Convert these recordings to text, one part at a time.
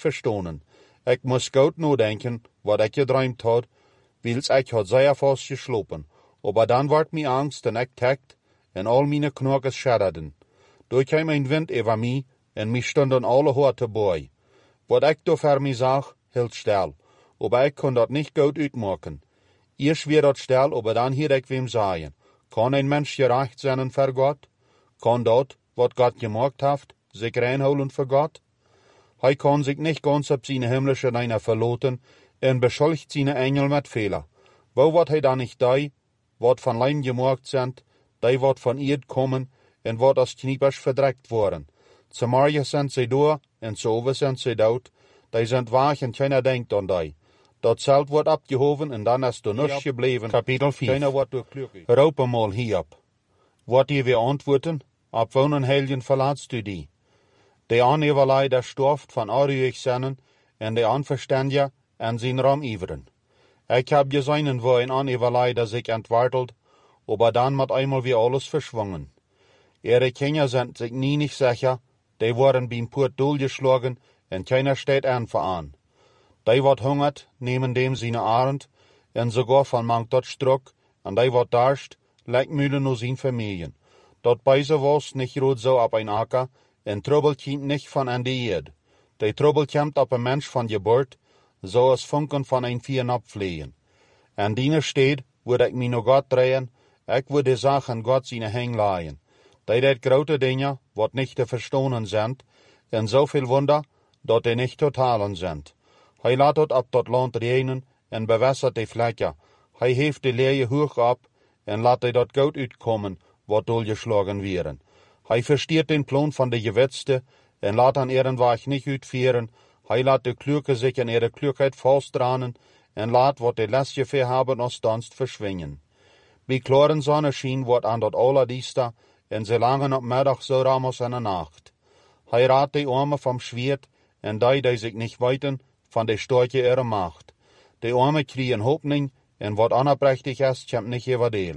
verstonen. Ik moest goed nadenken, wat ik gedroomd had, wils ik had zeer vast geslopen. Aber dann ward mi Angst en ik takt, en al meine knokkes schadderden. Door kwam een wind over mij, en mi stonden alle horten bij. Wat ik door voor mij zag, hield stil, aber ik kon dat niet goed uitmaken. Eerst weer dat stil, aber dan hier ik wem zeggen. Kan een mens gerecht zijn voor God? Kan dat, wat God gemaakt heeft, zich reinholen voor God? Hij kan zich niet ganz op zijn himmlische Reiner verloten en beschuldigt zijn Engel met Fehler. Wo wat hij dan niet die, wat van Leim gemaakt zijn, die wat van Erd kommen en wat als kniepers verdreckt worden. Zu morgen sind sie door en zu over sind sie dood, die sind wach en keiner denkt an die. Dat Zelt wordt abgehoven en dan is er nichts gebleven. Kapitel 4. Keiner wordt durchklugig. Roep mal hierop. Wat je weer antwoorden, ab wonen helgen verlaatst u die. De aaneverlei der storft van aardig zinnen en de onverstandige en zijn ram iveren. Ik heb gezien wo een aaneverlei der zich entwartelt, aber dan moet einmal weer alles verschwungen. Ihre Kinder sind sich nie nicht sicher, die worden beim Port durchgeschlagen en keiner steht an. Die wat hungert, nehmen dem seine Arend, en sogar van mangt dat struk, en die wat darst, lijkt mühlen nur zijn Familien. Dat beise was nicht rot so ab ein Acker, en Trouble kind nicht von an die Erd. Die Trouble kommt ab ein Mensch von Geburt, so als Funken von ein Vieren abfliehen. En diene steht, würde ich mich noch Gott drehen, ich würde die Sachen Gott seine Häng leihen. Die dat grote Dinge, wat nicht te verstonen sind, en zoveel Wunder, dat die nicht totalen sind. Hij laat het op dat land regenen en bewässert die Flecken. Hij heeft de leie hoog op en laat hij dat goud uitkomen, wat doorgeschlagen werden. Hij versteert den Plan van de Gewitzte en laat aan ihren Weg nicht uitvieren. Hij laat de Kluke sich in ihre Klugheit vastdranen en laat wat de lesgeveer hebben als danst verschwingen. Bij klaren Sonnenschein wordt aan dat allerdieste en ze langen op middag zo ramers in de nacht. Hij raadt die Arme vom Schwert en die sich nicht weiten, van de Storche ihre Macht. De Arme kriegen Hoffnung, en wat onoprächtig ist, kommt nicht über Deel.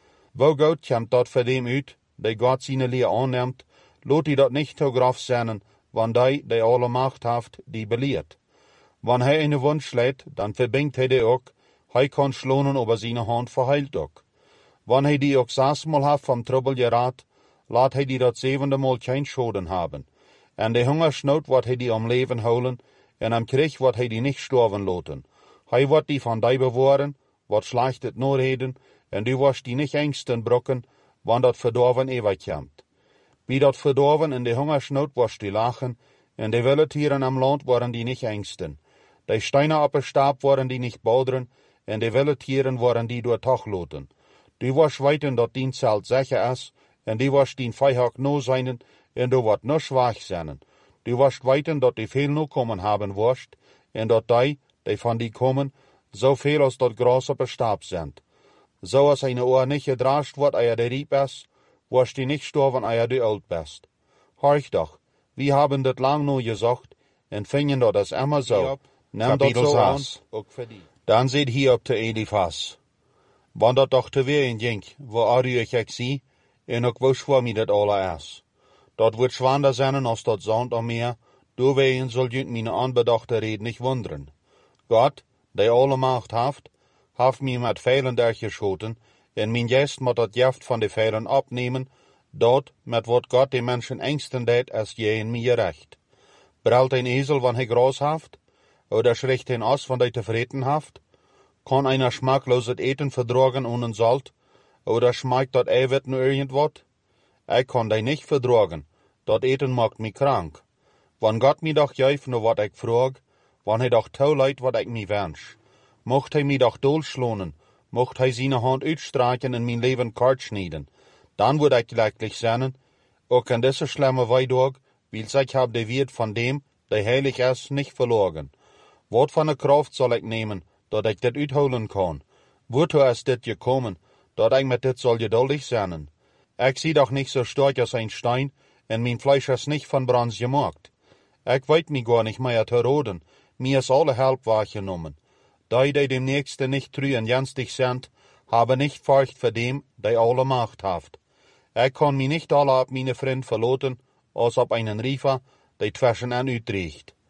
Wo Gott kommt dat für dem uit, die Gott seine Lehr annimmt, lot die dat nicht so grof sein, wann die alle Macht haft, die belehrt. Wann hij eine Wunsch lädt, dann verbingt hij die ook, hij kann schlonen über seine Hand verheilt ook. Wann hij die ook 6 Mal haft vom Trouble geraat, laat hij die dat 7e Mal kein Schoden haben. En de Hungersnood wat hij die am Leben holen, en am Krieg wat hij die nicht sterben laten. Hij wordt die van die bewahren, wat schlechtet nur reden, en du wirst die nicht ängsten brocken, wann dat verdorven overkomt. Wie dat verdorven in de Hungersnood wirst die lachen, en de Wildtieren am Land worden die nicht ängsten. De Steine op de Stab worden die nicht baudern, en de Wildtieren worden die door Tag laten. Du wirst weten dat dien Zelt sicher is, en du wirst dien Feihag no seinen, en du wordt no schwach zijn. Du wirst weten dat die veel no kommen haben wirst, en dat die van die kommen, so viel als dat Gras op de Stab sind. So als eine Ohr nicht gedrascht wird, eia de riep ist, wirst die nicht sterben, eia du alt bist. Horch doch, wir haben dat lang no gesagt, en fingen dat is immer so. Nimm dat so an, ook für die. Dan zit hier op de Elifas. Wann dat doch te weer ging, wo Ari ik zie, en ook wist voor mij dat alle is. Dat wordt zwaarder zijn als dat zand am Meer, doorwegen soll jünt meine anbedachte Rede nicht wundern. Gott, der alle Macht haft mir mit Pfeilen durchgeschoten, en mein Geist moet dat Gift van de Pfeilen abnehmen, dort mit wat Gott de Menschen ängsten deed, als je in mir recht. Brüllt ein Esel, wann hij Gras haft? Oder schricht ein Ass, wann hij tevreden haft? Kann einer schmackloses Eten verdragen ohne Salt? Oder schmeckt dat Eiwit nur irgendwat? Ich kann die nicht verdragen, dat Eten macht mich krank. Wann Gott mi doch geeft nur wat ich frag, wann hij doch toeleit wat ich mi wünsch. Mocht hij mi doch dolschlonen, mocht hij seine Hand uitstreichen en mein Leben kort schneiden. Dan würde ich glücklich sein, auch in diese schlimme Weidog, weil ich hab de Wert von dem, der heilig ist, nicht verloren. Wat von der Kraft soll ich nehmen, dat ich dit uitholen kann? Wozu ist dit gekommen, dat ich mit dit soll geduldig sein? Ich sie doch nicht so stark als ein Stein, en mein Fleisch ist nicht von Bronze gemacht. Ich weit mich gar nicht mehr zu roden, mir ist alle Help wahrgenommen. Die dem Nächsten nicht treu und jenstig sind, haben nicht Furcht vor dem, der alle Macht haft. Ich kann mich nicht alle ab meine Freund verloten, als ob einen Riefer, der zwischen an uitriecht.